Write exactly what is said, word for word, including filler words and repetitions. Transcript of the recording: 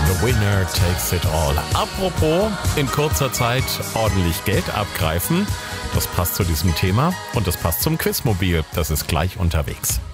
The winner takes it all. Apropos, in kurzer Zeit ordentlich Geld abgreifen. Das passt zu diesem Thema und das passt zum Quizmobil. Das ist gleich unterwegs.